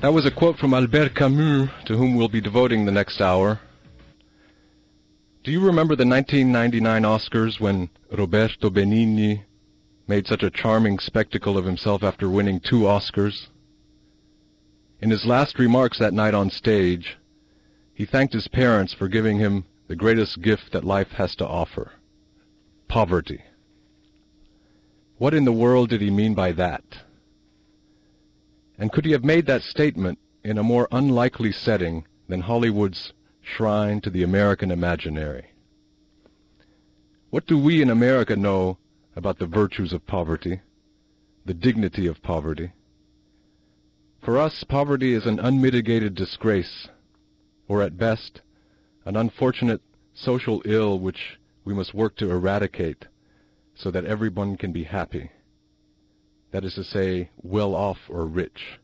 That was a quote from Albert Camus, to whom we'll be devoting the next hour. Do you remember the 1999 Oscars when Roberto Benigni made such a charming spectacle of himself after winning 2 Oscars? In his last remarks that night on stage, he thanked his parents for giving him the greatest gift that life has to offer: poverty. What in the world did he mean by that? And could he have made that statement in a more unlikely setting than Hollywood's shrine to the American imaginary? What do we in America know about the virtues of poverty, the dignity of poverty? For us, poverty is an unmitigated disgrace, or at best, an unfortunate social ill which we must work to eradicate so that everyone can be happy. That is to say, well off or rich.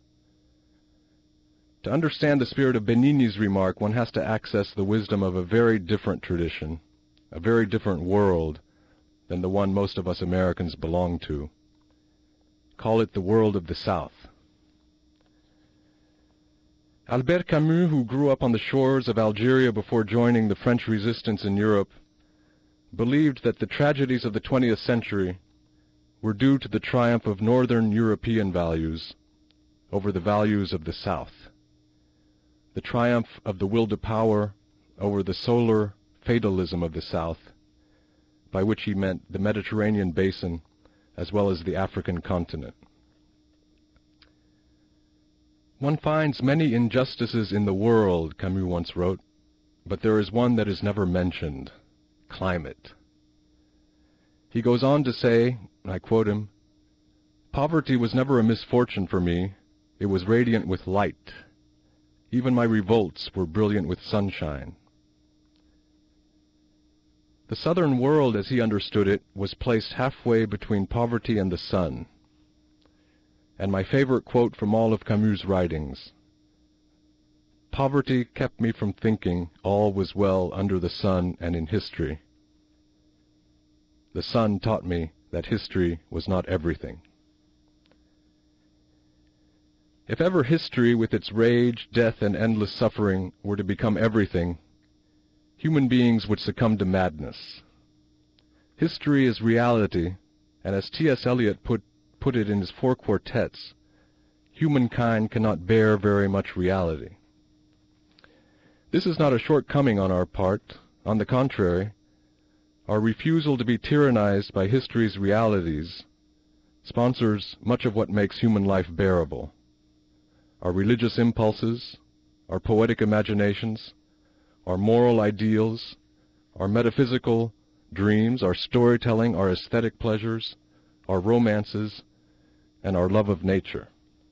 To understand the spirit of Benigni's remark, one has to access the wisdom of a very different tradition, a very different world than the one most of us Americans belong to. Call it the world of the South. Albert Camus, who grew up on the shores of Algeria before joining the French resistance in Europe, believed that the tragedies of the 20th century were due to the triumph of Northern European values over the values of the South, the triumph of the will to power over the solar fatalism of the South, by which he meant the Mediterranean basin as well as the African continent. One finds many injustices in the world, Camus once wrote, but there is one that is never mentioned: climate. He goes on to say, and I quote him, "Poverty was never a misfortune for me. It was radiant with light. Even my revolts were brilliant with sunshine." The southern world, as he understood it, was placed halfway between poverty and the sun. And my favorite quote from all of Camus' writings: "Poverty kept me from thinking all was well under the sun and in history. The sun taught me that history was not everything." If ever history, with its rage, death, and endless suffering, were to become everything, human beings would succumb to madness. History is reality, and as T.S. Eliot put it in his 4 quartets, humankind cannot bear very much reality. This is not a shortcoming on our part. On the contrary, our refusal to be tyrannized by history's realities sponsors much of what makes human life bearable. Our religious impulses, our poetic imaginations, our moral ideals, our metaphysical dreams, our storytelling, our aesthetic pleasures, our romances, and our love of nature.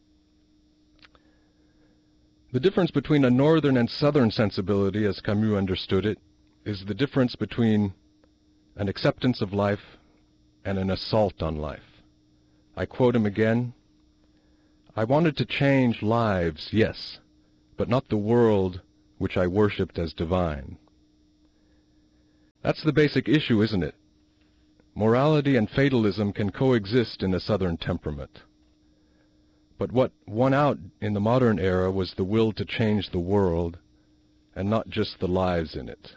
The difference between a northern and southern sensibility, as Camus understood it, is the difference between an acceptance of life and an assault on life. I quote him again: "I wanted to change lives, yes, but not the world which I worshipped as divine." That's the basic issue, isn't it? Morality and fatalism can coexist in a southern temperament. But what won out in the modern era was the will to change the world, and not just the lives in it.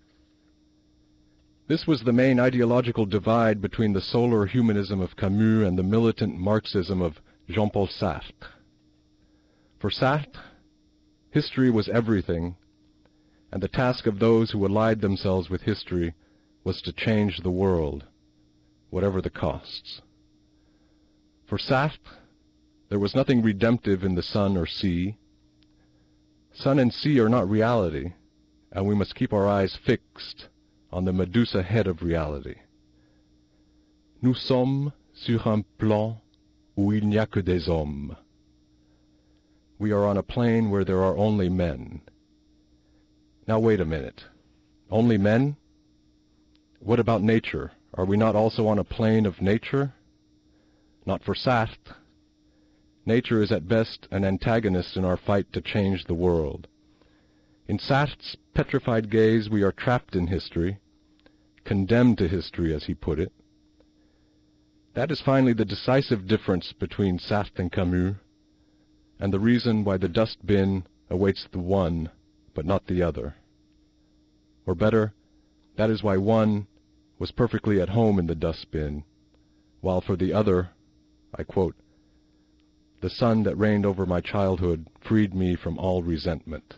This was the main ideological divide between the solar humanism of Camus and the militant Marxism of Jean-Paul Sartre. For Sartre, history was everything, and the task of those who allied themselves with history was to change the world, whatever the costs. For Sartre, there was nothing redemptive in the sun or sea. Sun and sea are not reality, and we must keep our eyes fixed on the Medusa head of reality. Nous sommes sur un plan où il n'y a que des hommes. We are on a plane where there are only men. Now wait a minute. Only men? What about nature? Are we not also on a plane of nature? Not for Sartre. Nature is at best an antagonist in our fight to change the world. In Sartre's petrified gaze, we are trapped in history, condemned to history, as he put it. That is finally the decisive difference between Sartre and Camus, and the reason why the dustbin awaits the one, but not the other. Or better, that is why one was perfectly at home in the dustbin, while for the other, I quote, "The sun that reigned over my childhood freed me from all resentment."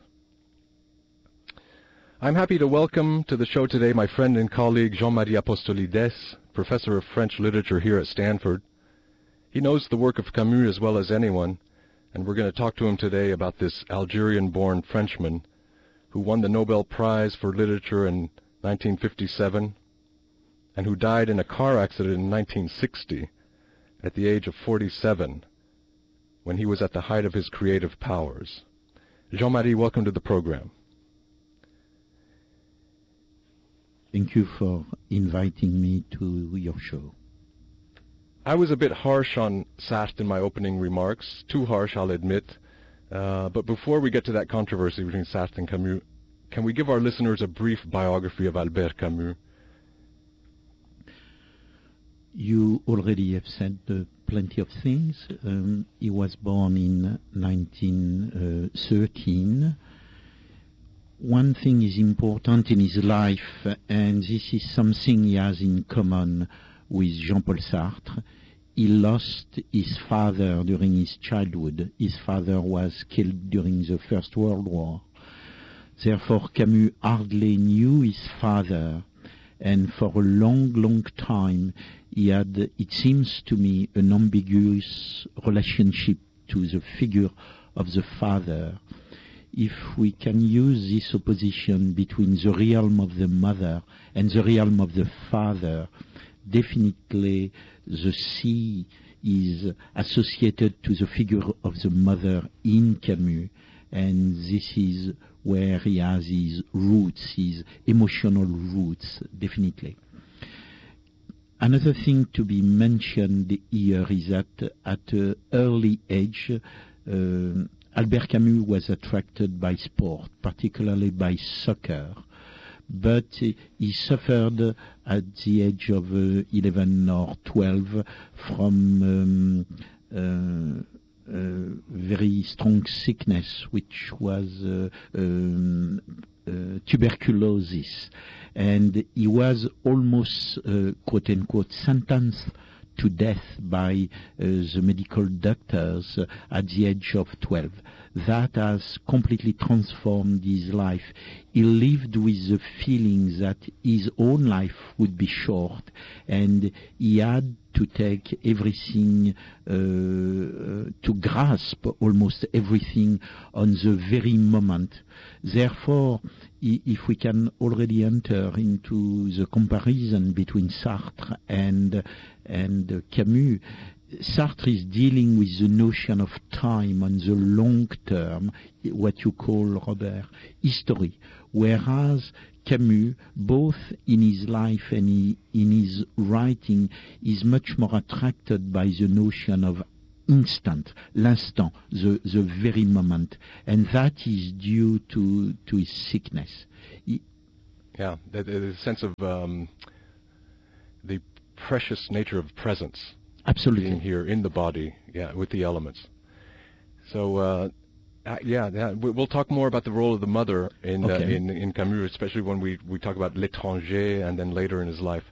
I'm happy to welcome to the show today my friend and colleague Jean-Marie Apostolides, professor of French literature here at Stanford. He knows the work of Camus as well as anyone, and we're going to talk to him today about this Algerian-born Frenchman who won the Nobel Prize for Literature in 1957 and who died in a car accident in 1960 at the age of 47 when he was at the height of his creative powers. Jean-Marie, welcome to the program. Thank you for inviting me to your show. I was a bit harsh on Sartre in my opening remarks, too harsh, I'll admit. But before we get to that controversy between Sartre and Camus, can we give our listeners a brief biography of Albert Camus? You already have said plenty of things. He was born in 1913. One thing is important in his life, and this is something he has in common with Jean-Paul Sartre. He lost his father during his childhood. His father was killed during the First World War. Therefore, Camus hardly knew his father, and for a long, long time he had, it seems to me, an ambiguous relationship to the figure of the father. If we can use this opposition between the realm of the mother and the realm of the father, definitely the sea is associated to the figure of the mother in Camus, and this is where he has his roots, his emotional roots, definitely. Another thing to be mentioned here is that at an early age, Albert Camus was attracted by sport, particularly by soccer, but he suffered at the age of 11 or 12 from very strong sickness, which was tuberculosis, and he was almost, quote-unquote, sentenced to death by the medical doctors at the age of 12. That has completely transformed his life. He lived with the feeling that his own life would be short, and he had to take everything, to grasp almost everything on the very moment. Therefore, if we can already enter into the comparison between Sartre and Camus, Sartre is dealing with the notion of time on the long term, what you call, Robert, history, whereas Camus, both in his life and in his writing, is much more attracted by the notion of instant, l'instant, the very moment, and that is due to his sickness. Yeah, the sense of the precious nature of presence. Absolutely. Being here in the body, yeah, with the elements. So, we'll talk more about the role of the mother in Camus, especially when we talk about L'Étranger and then later in his life.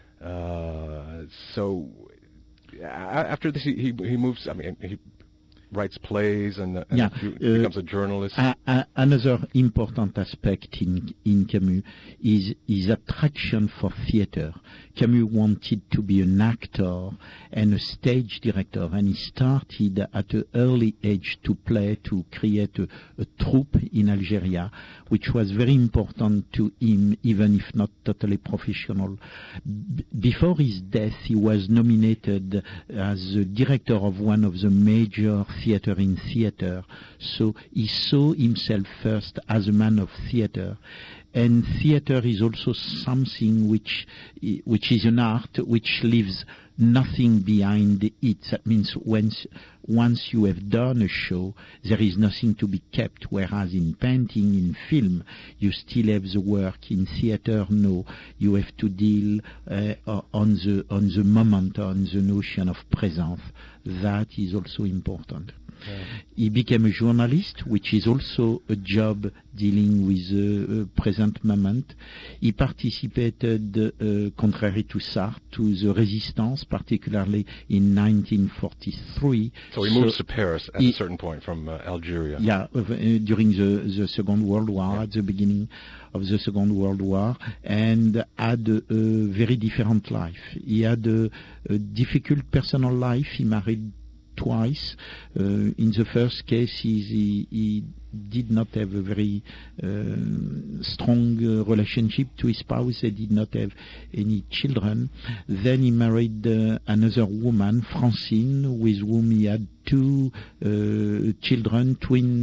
So, after this, he moves. I mean, he writes plays and becomes a journalist. Another important aspect in Camus is his attraction for theater. Camus wanted to be an actor and a stage director, and he started at an early age to create a troupe in Algeria, which was very important to him, even if not totally professional. Before his death, he was nominated as the director of one of the major theater in theater, so he saw himself first as a man of theater. And theater is also something which is an art which leaves nothing behind it. That means once you have done a show, there is nothing to be kept, whereas in painting, in film, you still have the work. In theater, no. You have to deal on the moment, on the notion of presence. That is also important. He became a journalist, which is also a job dealing with the present moment. He participated, contrary to Sartre, to the resistance, particularly in 1943. So he moves to Paris at a certain point from Algeria. Yeah, during the Second World War, at the beginning of the Second World War, and had a very different life. He had a difficult personal life. He married twice. In the first case, he did not have a very strong relationship to his spouse. They did not have any children. Then he married another woman, Francine, with whom he had two children,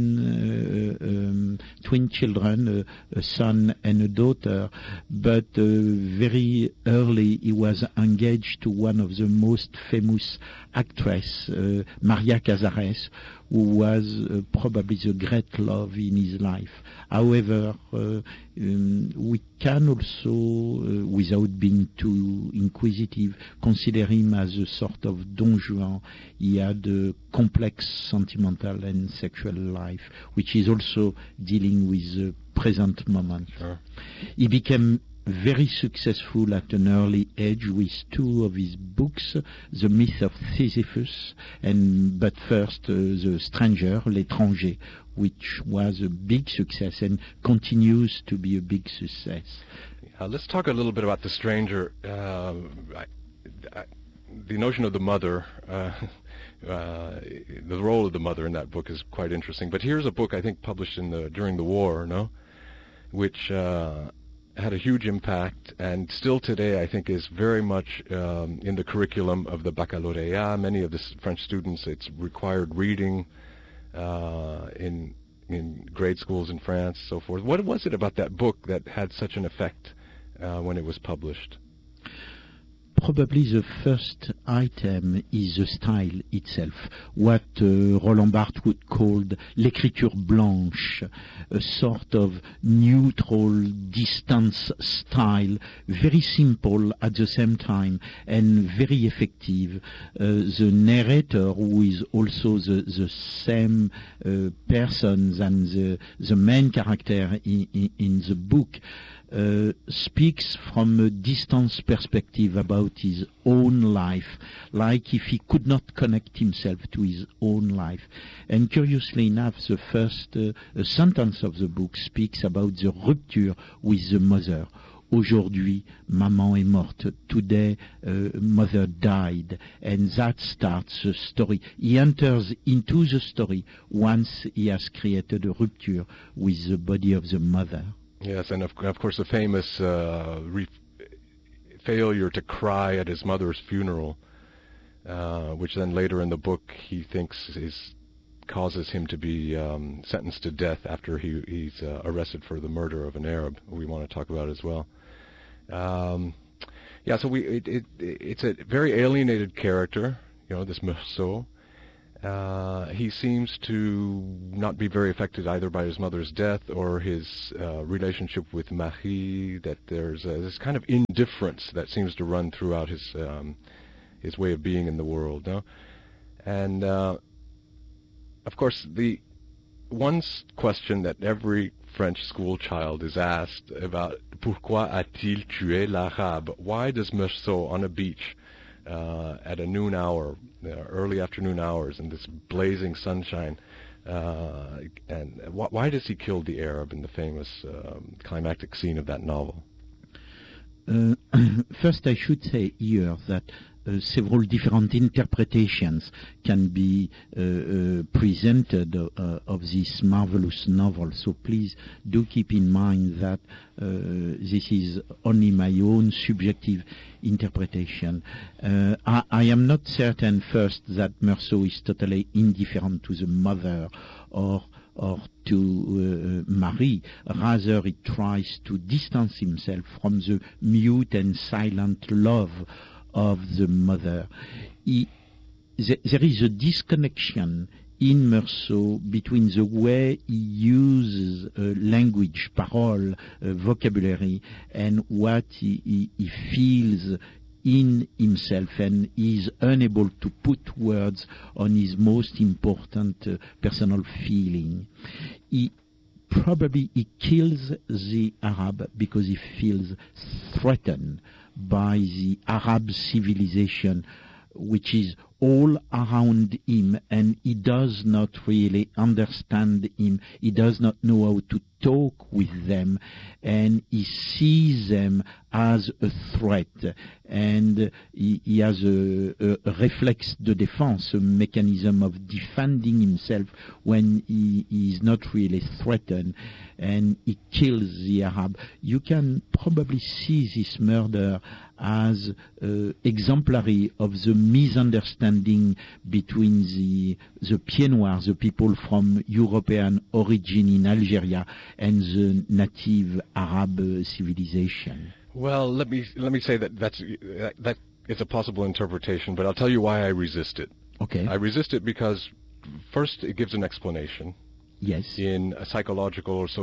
twin children, a son and a daughter. But very early he was engaged to one of the most famous actress, Maria Cazares, who was probably the great love in his life. However, we can also, without being too inquisitive, consider him as a sort of Don Juan. He had a complex sentimental and sexual life, which is also dealing with the present moment. Sure. He became very successful at an early age with two of his books, The Myth of Sisyphus, but first The Stranger, L'Étranger, which was a big success and continues to be a big success. Let's talk a little bit about The Stranger. The notion of the mother, the role of the mother in that book is quite interesting. But here's a book I think published during the war, which had a huge impact, and still today I think is very much in the curriculum of the baccalauréat. Many of the French students, it's required reading in grade schools in France, so forth. What was it about that book that had such an effect when it was published? Probably the first item is the style itself, what Roland Barthes would call l'écriture blanche, a sort of neutral, distance style, very simple at the same time and very effective. The narrator, who is also the same person than the main character in the book, speaks from a distance perspective about his own life, like if he could not connect himself to his own life. And curiously enough, the first sentence of the book speaks about the rupture with the mother. Aujourd'hui, maman est morte. Today, mother died. And that starts the story. He enters into the story once he has created a rupture with the body of the mother. Yes, and of course the famous failure to cry at his mother's funeral, which then later in the book he thinks causes him to be sentenced to death after he's arrested for the murder of an Arab. We want to talk about as well. So it's a very alienated character, this Meursault. He seems to not be very affected either by his mother's death or his relationship with Marie, that there's this kind of indifference that seems to run throughout his way of being in the world. No? And, of course, the one question that every French school child is asked about, pourquoi a-t-il tué l'Arabe? Why does Meursault on a beach at a noon hour, early afternoon hours in this blazing sunshine, and why does he kill the Arab in the famous climactic scene of that novel? First, I should say here that several different interpretations can be presented of this marvelous novel. So please do keep in mind that this is only my own subjective interpretation. I am not certain, first, that Meursault is totally indifferent to the mother or to Marie. Rather, he tries to distance himself from the mute and silent love of the mother. There is a disconnection in Meursault between the way he uses language, parole, vocabulary, and what he feels in himself and is unable to put words on his most important personal feeling. He kills the Arab because he feels threatened by the Arab civilization, which is all around him, and he does not really understand him. He does not know how to talk with them, and he sees them as a threat, and he has a reflex de défense, a mechanism of defending himself when he is not really threatened, and he kills the Arab. You can probably see this murder as exemplary of the misunderstanding between the Pieds Noirs, the people from European origin in Algeria, and the native Arab civilization. Well, let me say that is a possible interpretation, but I'll tell you why I resist it. Okay. I resist it because first it gives an explanation. Yes. In a psychological or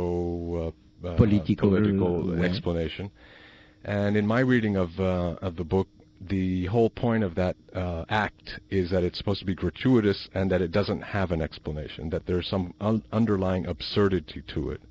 political explanation. And in my reading of the book, the whole point of that act is that it's supposed to be gratuitous and that it doesn't have an explanation, that there's some underlying absurdity to it.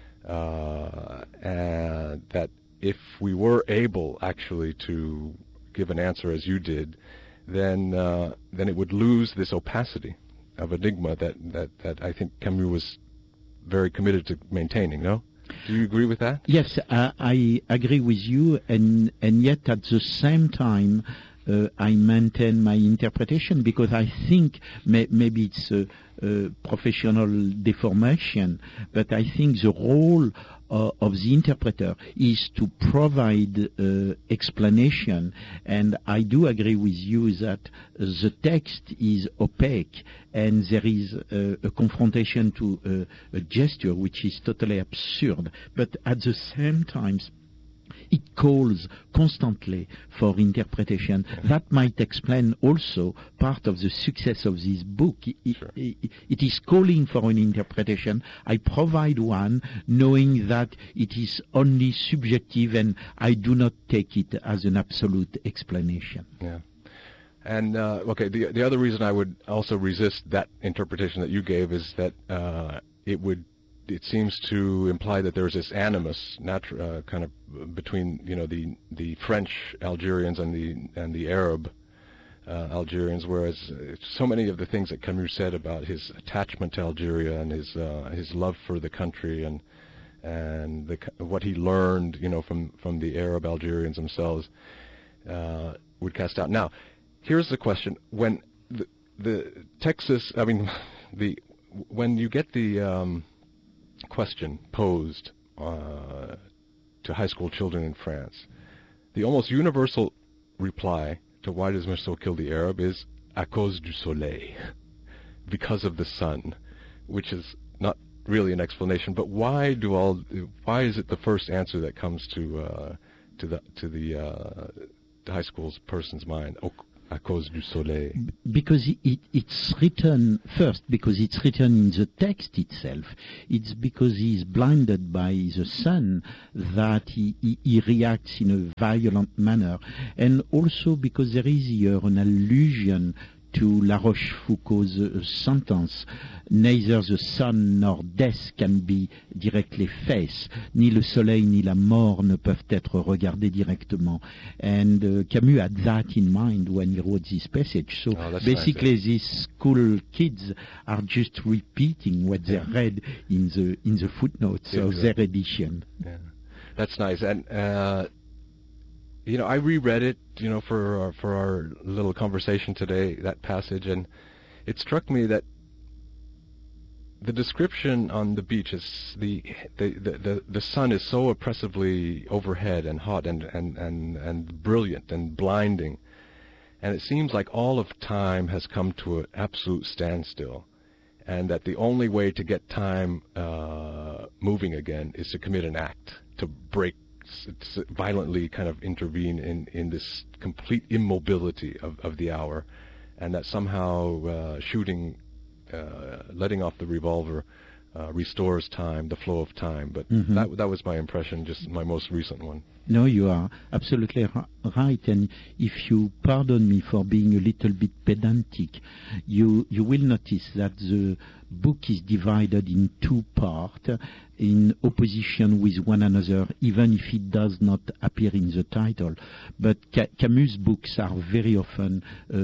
And that if we were able actually to give an answer as you did, then it would lose this opacity of enigma that I think Camus was very committed to maintaining, no? Do you agree with that? Yes, I agree with you, and yet at the same time, I maintain my interpretation because I think maybe it's a professional deformation, but I think the role of the interpreter is to provide explanation, and I do agree with you that the text is opaque and there is a confrontation to a gesture which is totally absurd, but at the same time it calls constantly for interpretation. That might explain also part of the success of this book. It is calling for an interpretation. I provide one, knowing that it is only subjective, and I do not take it as an absolute explanation. Yeah. And, okay, the other reason I would also resist that interpretation that you gave is that it seems to imply that there's this animus kind of between the French Algerians and the Arab Algerians, whereas so many of the things that Camus said about his attachment to Algeria and his love for the country and what he learned from the Arab Algerians themselves would cast out. Now, here's the question: when the Texas, when you get the question posed to high school children in France, the almost universal reply to why does Meursault kill the Arab is à cause du soleil, because of the sun, which is not really an explanation. But why is it the first answer that comes to the high school person's mind? À cause du soleil. Because it's written first, because it's written in the text itself. It's because he's blinded by the sun that he reacts in a violent manner. And also because there is here an allusion to La Rochefoucauld's sentence: neither the sun nor death can be directly faced, ni le soleil ni la mort ne peuvent être regardés directement. And Camus had that in mind when he wrote this passage. So basically, nice, these school kids are just repeating what they read in the footnotes of their edition. Yeah, that's nice. And I reread it, for our little conversation today, that passage, and it struck me that the description on the beach is the sun is so oppressively overhead and hot and brilliant and blinding, and it seems like all of time has come to an absolute standstill, and that the only way to get time moving again is to commit an act, to violently kind of intervene in this complete immobility of the hour, and that somehow shooting, letting off the revolver restores time, the flow of time. But that was my impression, just my most recent one. No, you are absolutely right. And if you pardon me for being a little bit pedantic, you will notice that the book is divided in two parts in opposition with one another, even if it does not appear in the title. But Camus' books are very often,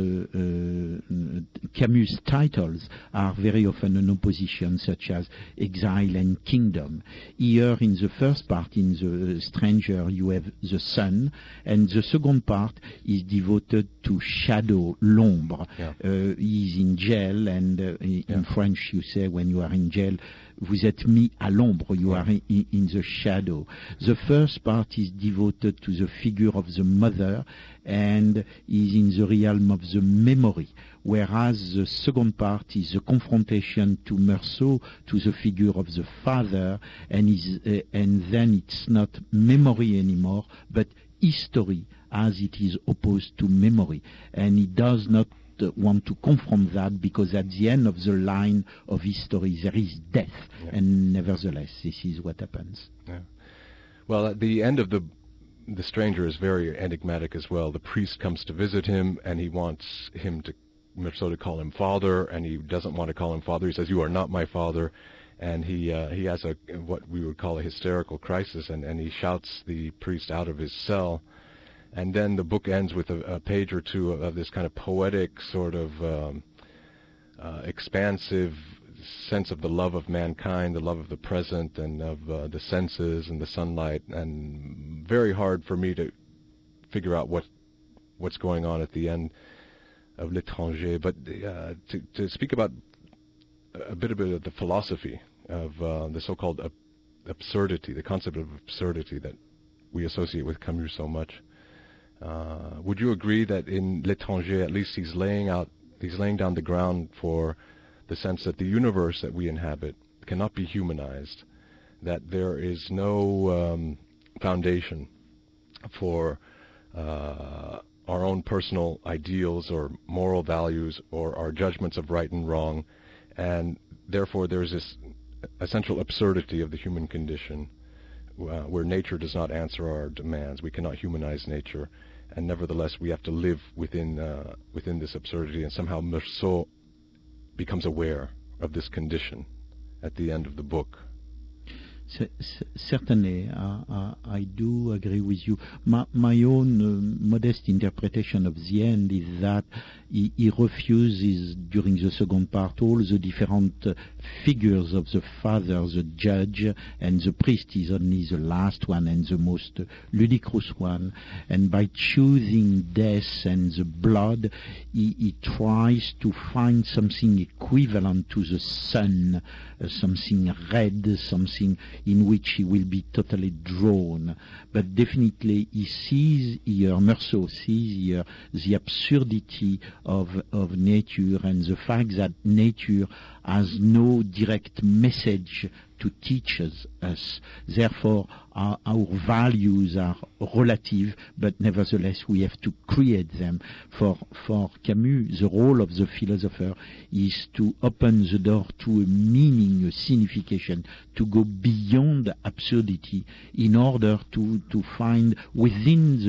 Camus' titles are very often in opposition, such as Exile and Kingdom. Here in the first part, in The Stranger, you have the sun, and the second part is devoted to shadow, l'ombre. Yeah. He's in jail, and in French you say when you are in jail, vous êtes mis à l'ombre, you are in the shadow. The first part is devoted to the figure of the mother and is in the realm of the memory, whereas the second part is the confrontation to Meursault, to the figure of the father, and then it's not memory anymore, but history, as it is opposed to memory. And it does not want to confront that, because at the end of the line of history there is death, and nevertheless this is what happens. Yeah. Well, at the end of the Stranger is very enigmatic as well. The priest comes to visit him, and he wants Meursault to call him father, and he doesn't want to call him father. He says, "You are not my father," and he has what we would call a hysterical crisis, and he shouts the priest out of his cell. And then the book ends with a page or two of this kind of poetic sort of expansive sense of the love of mankind, the love of the present, and of the senses and the sunlight. And very hard for me to figure out what's going on at the end of L'Étranger. But to speak about a bit of the philosophy of the so-called absurdity, the concept of absurdity that we associate with Camus so much. Would you agree that in L'Étranger, at least he's laying down the ground for the sense that the universe that we inhabit cannot be humanized, that there is no foundation for our own personal ideals or moral values or our judgments of right and wrong, and therefore there's this essential absurdity of the human condition, where nature does not answer our demands. We cannot humanize nature, and nevertheless we have to live within this absurdity, and somehow Meursault becomes aware of this condition at the end of the book. Certainly, I do agree with you. My own modest interpretation of the end is that he refuses, during the second part, all the different figures of the father, the judge, and the priest is only the last one and the most ludicrous one. And by choosing death and the blood, he tries to find something equivalent to the sun, something red, something in which he will be totally drawn. But definitely he sees here, Meursault sees here, the absurdity of nature, and the fact that nature has no direct message to teach us. Therefore, our values are relative, but nevertheless we have to create them. For Camus, the role of the philosopher is to open the door to a meaning, a signification, to go beyond absurdity in order to find within the